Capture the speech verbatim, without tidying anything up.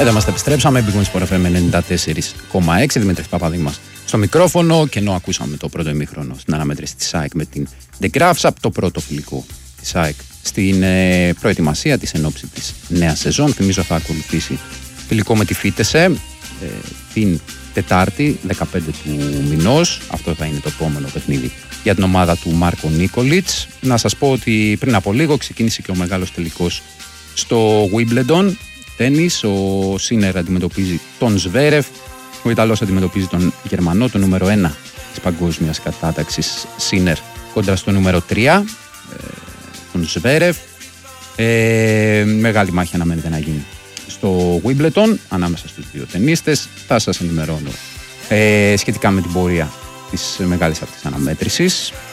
Εδώ είμαστε, επιστρέψαμε. Big Wings Sport εφ εμ ενενήντα τέσσερα κόμμα έξι. Δημήτρης Παπαδήμας στο μικρόφωνο. Και ενώ ακούσαμε το πρώτο ημίχρονο στην αναμέτρηση της ΑΕΚ με την The Graphs, από το πρώτο φιλικό της ΑΕΚ στην ε, προετοιμασία της ενόψη της νέας σεζόν. Θυμίζω θα ακολουθήσει φιλικό με τη Φίτεσε ε, την Τετάρτη, δεκαπέντε του μηνός. Αυτό θα είναι το επόμενο παιχνίδι για την ομάδα του Μάρκο Νίκολιτς. Να σας πω ότι πριν από λίγο ξεκίνησε και ο μεγάλος τελικός στο Wimbledon. Τένις, ο Σίνερ αντιμετωπίζει τον Ζβέρεφ, ο Ιταλός αντιμετωπίζει τον Γερμανό, το νούμερο ένα της παγκόσμιας κατάταξης Σίνερ κόντρα στο νούμερο τρία, ε, τον Ζβέρεφ. Ε, μεγάλη μάχη αναμένεται να γίνει στο Wimbledon ανάμεσα στους δύο τενίστες. Θα σας ενημερώνω ε, σχετικά με την πορεία της μεγάλης αυτής αναμέτρησης.